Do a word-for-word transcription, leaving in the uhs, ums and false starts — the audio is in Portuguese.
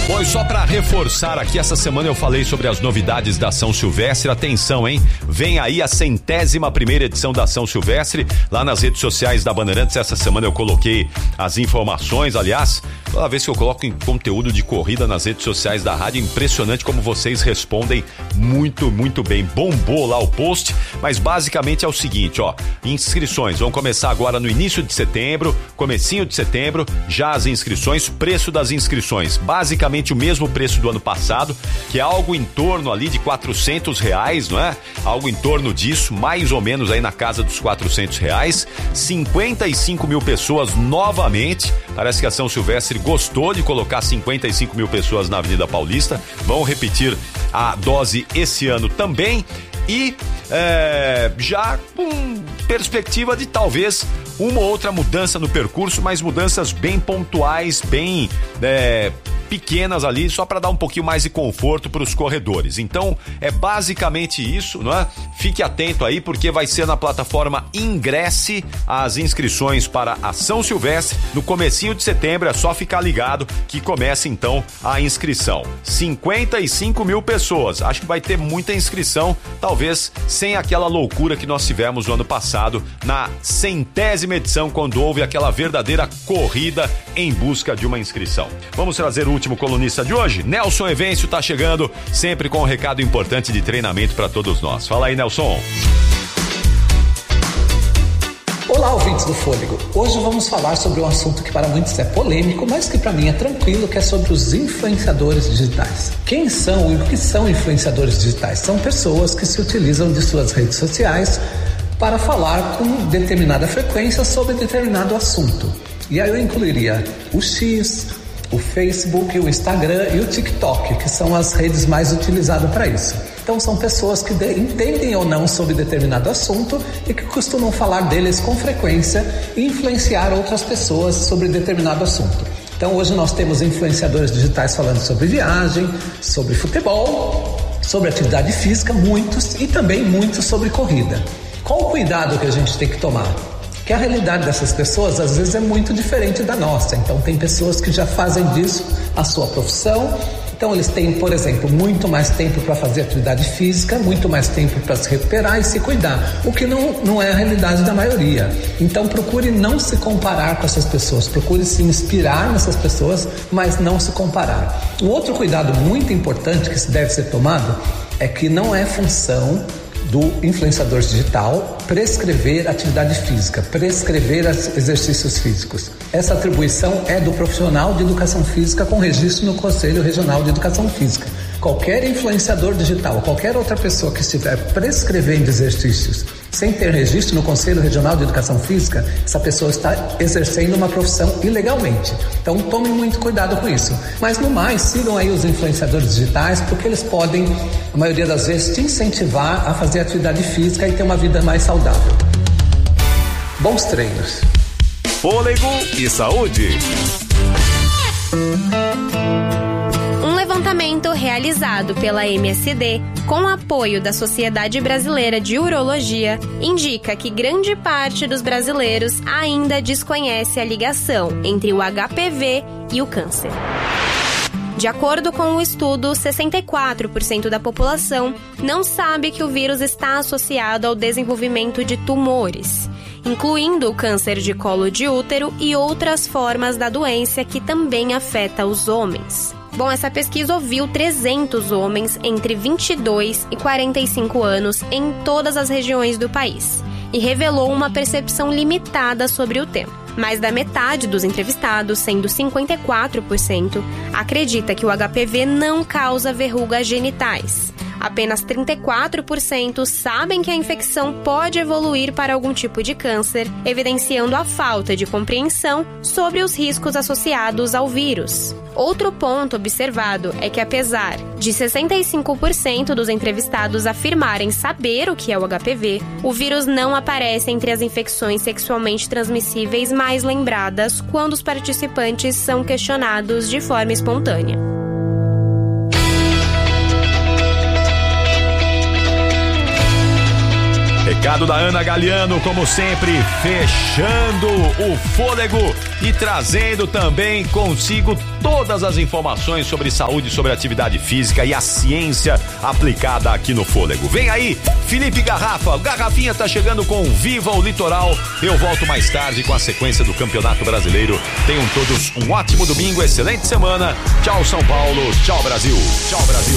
Bom, e só para reforçar aqui, essa semana eu falei sobre as novidades da São Silvestre. Atenção, hein? Vem aí a centésima primeira edição da São Silvestre, lá nas redes sociais da Bandeirantes. Essa semana eu coloquei as informações, aliás, toda vez que eu coloco em conteúdo de corrida nas redes sociais da rádio, impressionante como vocês respondem muito, muito bem. Bombou lá o post, mas basicamente é o seguinte, ó, inscrições vão começar agora no início de setembro, comecinho de setembro, já as inscrições, preço das inscrições, basicamente o mesmo preço do ano passado, que é algo em torno ali de quatrocentos reais, não é? Algo em torno disso, mais ou menos aí na casa dos quatrocentos reais, cinquenta e cinco mil pessoas novamente, parece que a São Silvestre gostou de colocar cinquenta e cinco mil pessoas na Avenida Paulista, vão repetir a dose esse ano também e é, já com perspectiva de talvez uma ou outra mudança no percurso, mas mudanças bem pontuais, bem é, pequenas ali, só para dar um pouquinho mais de conforto para os corredores. Então, é basicamente isso, não é? Fique atento aí, porque vai ser na plataforma Ingresse as inscrições para a São Silvestre no comecinho de setembro. É só ficar ligado que começa então a inscrição. cinquenta e cinco mil pessoas. Acho que vai ter muita inscrição, talvez sem aquela loucura que nós tivemos no ano passado, na centésima edição, quando houve aquela verdadeira corrida em busca de uma inscrição. Vamos trazer o último colunista de hoje. Nelson Evêncio tá chegando, sempre com um recado importante de treinamento para todos nós. Fala aí, Nelson. Olá, ouvintes do Fôlego. Hoje vamos falar sobre um assunto que para muitos é polêmico, mas que para mim é tranquilo, que é sobre os influenciadores digitais. Quem são e o que são influenciadores digitais? São pessoas que se utilizam de suas redes sociais para falar com determinada frequência sobre determinado assunto. E aí eu incluiria o X, o Facebook, o Instagram e o TikTok, que são as redes mais utilizadas para isso. Então são pessoas que de, entendem ou não sobre determinado assunto e que costumam falar deles com frequência e influenciar outras pessoas sobre determinado assunto. Então hoje nós temos influenciadores digitais falando sobre viagem, sobre futebol, sobre atividade física, muitos, e também muitos sobre corrida. Qual o cuidado que a gente tem que tomar? Que a realidade dessas pessoas às vezes é muito diferente da nossa. Então tem pessoas que já fazem disso a sua profissão. Então eles têm, por exemplo, muito mais tempo para fazer atividade física, muito mais tempo para se recuperar e se cuidar, o que não, não é a realidade da maioria. Então procure não se comparar com essas pessoas, procure se inspirar nessas pessoas, mas não se comparar. Um outro cuidado muito importante que se deve ser tomado é que não é função do influenciador digital prescrever atividade física, prescrever exercícios físicos. Essa atribuição é do profissional de educação física com registro no Conselho Regional de Educação Física. Qualquer influenciador digital, qualquer outra pessoa que estiver prescrevendo exercícios sem ter registro no Conselho Regional de Educação Física, essa pessoa está exercendo uma profissão ilegalmente. Então tome muito cuidado com isso. Mas no mais, sigam aí os influenciadores digitais, porque eles podem, a maioria das vezes, te incentivar a fazer atividade física e ter uma vida mais saudável. Bons treinos. Fôlego e saúde. Um levantamento realizado pela M S D, com apoio da Sociedade Brasileira de Urologia, indica que grande parte dos brasileiros ainda desconhece a ligação entre o H P V e o câncer. De acordo com o estudo, sessenta e quatro por cento da população não sabe que o vírus está associado ao desenvolvimento de tumores, incluindo o câncer de colo de útero e outras formas da doença que também afeta os homens. Bom, essa pesquisa ouviu trezentos homens entre vinte e dois e quarenta e cinco anos em todas as regiões do país e revelou uma percepção limitada sobre o tema. Mais da metade dos entrevistados, sendo cinquenta e quatro por cento, acredita que o H P V não causa verrugas genitais. Apenas trinta e quatro por cento sabem que a infecção pode evoluir para algum tipo de câncer, evidenciando a falta de compreensão sobre os riscos associados ao vírus. Outro ponto observado é que, apesar de sessenta e cinco por cento dos entrevistados afirmarem saber o que é o H P V, o vírus não aparece entre as infecções sexualmente transmissíveis mais lembradas quando os participantes são questionados de forma espontânea. Recado da Ana Galiano, como sempre, fechando o fôlego e trazendo também consigo todas as informações sobre saúde, sobre atividade física e a ciência aplicada aqui no fôlego. Vem aí, Felipe Garrafa, Garrafinha tá chegando com Viva o Litoral. Eu volto mais tarde com a sequência do Campeonato Brasileiro. Tenham todos um ótimo domingo, excelente semana. Tchau, São Paulo. Tchau, Brasil. Tchau, Brasil.